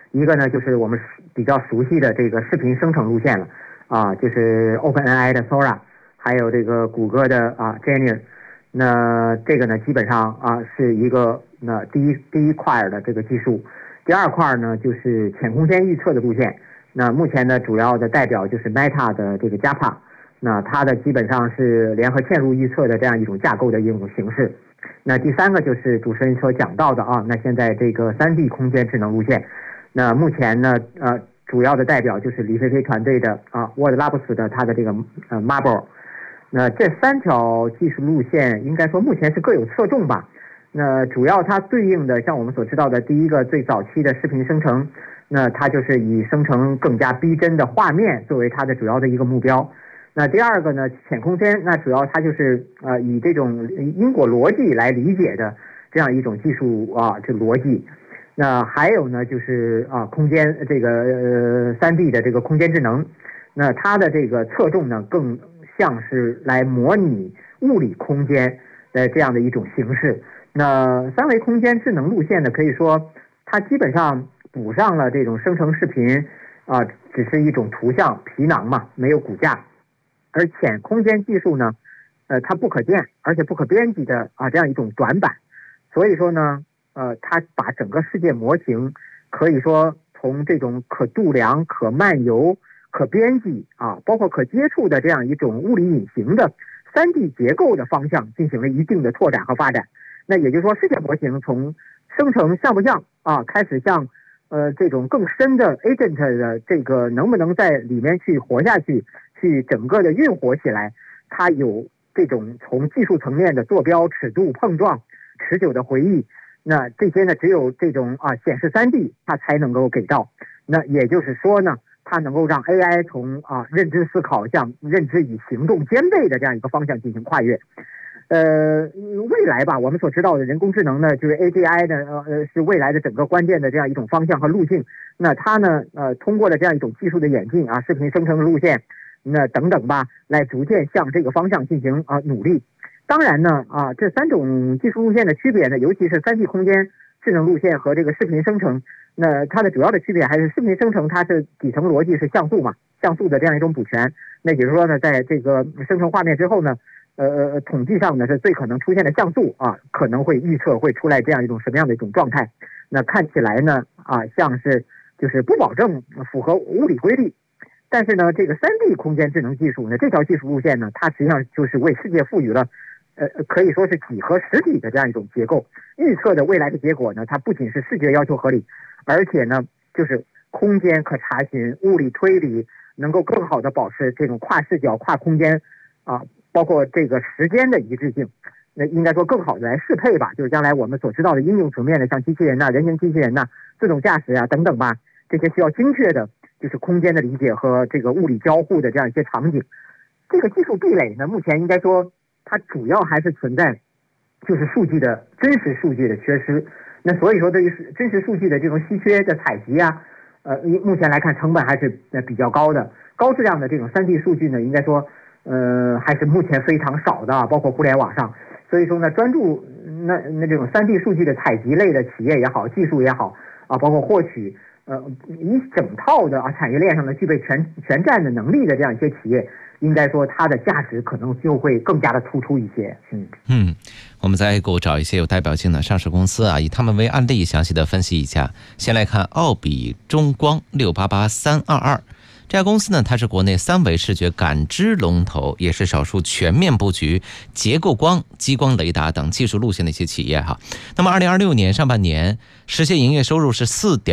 一个呢就是我们比较熟悉的这个视频生成路线了就是 OpenAI 的 Sora， 还有这个谷歌的Genius。那这个呢基本上是一个第一块的这个技术。第二块呢就是浅空间预测的路线。那目前呢主要的代表就是 Meta 的这个 JAPA， 那它的基本上是联合嵌入预测的这样一种架构的一种形式。那第三个就是主持人所讲到的那现在这个 3D 空间智能路线。那目前呢主要的代表就是李飞飞团队的World Labs 的它的这个Marble。那这3条技术路线应该说目前是各有侧重吧。那主要它对应的像我们所知道的第一个最早期的视频生成，那它就是以生成更加逼真的画面作为它的主要的一个目标。那第二个呢浅空间，那主要它就是以这种因果逻辑来理解的这样一种技术这逻辑。那还有呢就是空间这个3D 的这个空间智能，那它的这个侧重呢更像是来模拟物理空间的这样的一种形式。那3维空间智能路线呢，可以说它基本上补上了这种生成视频只是一种图像皮囊嘛，没有骨架。而浅空间技术呢它不可见而且不可编辑的这样一种短板。所以说呢它把整个世界模型可以说从这种可度量、可漫游、可编辑包括可接触的这样一种物理隐形的 3D 结构的方向进行了一定的拓展和发展。那也就是说世界模型从生成像不像开始向这种更深的 agent 的这个能不能在里面去活下去，去整个的运活起来，它有这种从技术层面的坐标、尺度、碰撞、持久的回忆。那这些呢只有这种显示 3D 它才能够给到。那也就是说呢它能够让 AI 从认知思考向认知与行动兼备的这样一个方向进行跨越。未来吧，我们所知道的人工智能呢，就是 AGI 呢，是未来的整个关键的这样一种方向和路径。那它呢，通过了这样一种技术的演进视频生成的路线，那等等吧，来逐渐向这个方向进行努力。当然呢，这3种技术路线的区别呢，尤其是3D 空间智能路线和这个视频生成，那它的主要的区别还是视频生成，它是底层逻辑是像素嘛，像素的这样一种补全。那也就是说呢，在这个生成画面之后呢，统计上呢是最可能出现的像素可能会预测会出来这样一种什么样的一种状态。那看起来呢像是就是不保证符合物理规律。但是呢这个 3D 空间智能技术呢，这条技术路线呢，它实际上就是为世界赋予了可以说是几何实体的这样一种结构。预测的未来的结果呢，它不仅是视觉要求合理，而且呢就是空间可查询、物理推理能够更好的保持这种跨视角、跨空间包括这个时间的一致性。那应该说更好的来适配吧，就是将来我们所知道的应用层面的，像机器人人形机器人自动驾驶等等吧，这些需要精确的就是空间的理解和这个物理交互的这样一些场景。这个技术壁垒呢，目前应该说它主要还是存在就是真实数据的缺失。那所以说对于真实数据的这种稀缺的采集目前来看成本还是比较高的。高质量的这种 3D 数据呢，应该说还是目前非常少的包括互联网上。所以说呢，专注那这种 3D 数据的采集类的企业也好，技术也好包括获取一整套的产业链上的具备全站的能力的这样一些企业，应该说它的价值可能就会更加的突出一些。 我们在 A 股找一些有代表性的上市公司以他们为案例详细的分析一下。先来看奥比中光688322。这家公司呢，它是国内3维视觉感知龙头，也是少数全面布局结构光、激光雷达等技术路线的一些企业那么2026年上半年实现营业收入是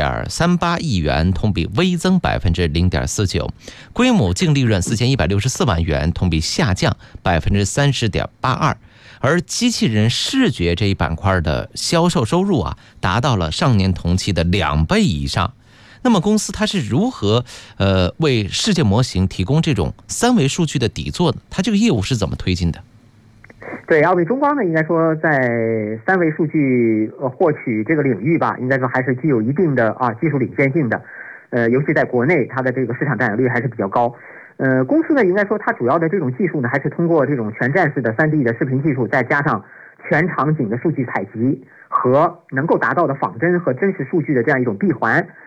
4.38 亿元，同比微增 0.49%， 规模净利润4164万元，同比下降 30.82%。而机器人视觉这一板块的销售收入达到了上年同期的2倍以上。那么公司它是如何为世界模型提供这种3维数据的底座呢？它这个业务是怎么推进的？ 对，奥比中光呢，应该说在3维数据获取这个领域吧，应该说还是具有一定的技术领先性的。尤其在国内，它的这个市场占有率还是比较高。公司呢，应该说它主要的这种技术呢，还是通过这种全站式的3D 的视频技术，再加上全场景的数据采集和能够达到的仿真和真实数据的这样一种闭环。